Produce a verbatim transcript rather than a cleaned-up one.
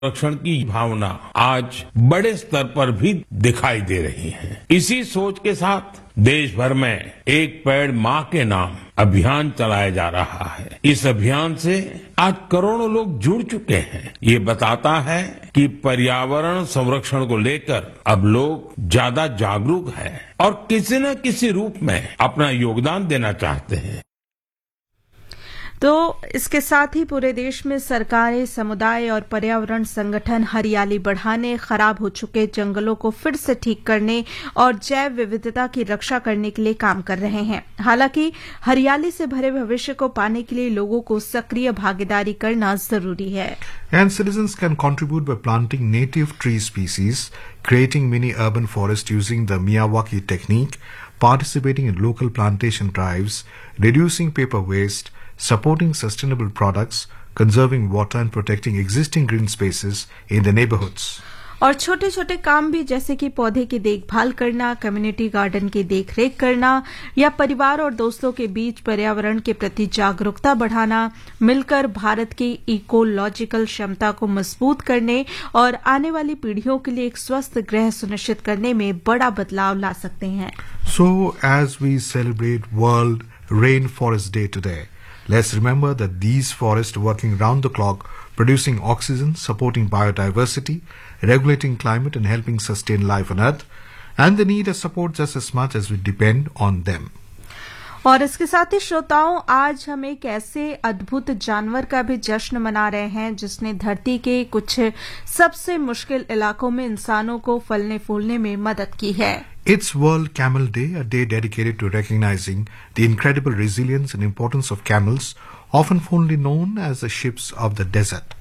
संरक्षण की भावना आज बड़े स्तर पर भी दिखाई दे रही है। इसी सोच के साथ देश भर में एक पेड़ माँ के नाम अभियान चलाया जा रहा है। इस अभियान से आज करोड़ों लोग जुड़ चुके हैं। ये बताता है कि पर्यावरण संरक्षण को लेकर अब लोग ज्यादा जागरूक हैं और किसी न किसी रूप में अपना योगदान देना चाहते हैं। तो इसके साथ ही पूरे देश में सरकारें, समुदाय और पर्यावरण संगठन हरियाली बढ़ाने, खराब हो चुके जंगलों को फिर से ठीक करने और जैव विविधता की रक्षा करने के लिए काम कर रहे हैं। हालांकि हरियाली से भरे भविष्य को पाने के लिए लोगों को सक्रिय भागीदारी करना जरूरी है। And citizens can contribute by planting native tree species, creating mini urban forest using the Miyawaki technique, participating in local plantation drives, reducing paper waste, supporting sustainable products, conserving water and protecting existing green spaces in the neighborhoods. और छोटे छोटे काम भी जैसे कि पौधे की देखभाल करना, कम्युनिटी गार्डन की देखरेख करना या परिवार और दोस्तों के बीच पर्यावरण के प्रति जागरूकता बढ़ाना मिलकर भारत की इकोलॉजिकल क्षमता को मजबूत करने और आने वाली पीढ़ियों के लिए एक स्वस्थ ग्रह सुनिश्चित करने में बड़ा बदलाव ला सकते हैं। So as we celebrate World Rainforest Day today, let's remember that these forests working round the clock, producing oxygen, supporting biodiversity, regulating climate and helping sustain life on Earth, and they need our support just as much as we depend on them. और इसके साथ ही श्रोताओं, आज हम एक ऐसे अद्भुत जानवर का भी जश्न मना रहे हैं जिसने धरती के कुछ सबसे मुश्किल इलाकों में इंसानों को फलने फूलने में मदद की है। It's World Camel Day, a day dedicated to recognizing the incredible resilience and importance of camels, often fondly known as the ships of the desert.